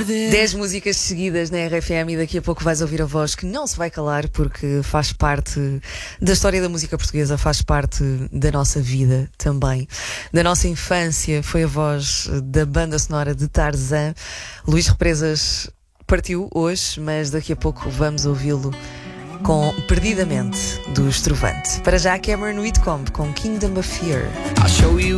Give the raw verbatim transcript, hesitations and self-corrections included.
dez músicas seguidas na R F M e daqui a pouco vais ouvir a voz que não se vai calar porque faz parte da história da música portuguesa, faz parte da nossa vida também, da nossa infância. Foi a voz da banda sonora de Tarzan. Luís Represas partiu hoje, mas daqui a pouco vamos ouvi-lo com Perdidamente, do Estrovante. Para já, Cameron Whitcomb com Kingdom of Fear. I'll show you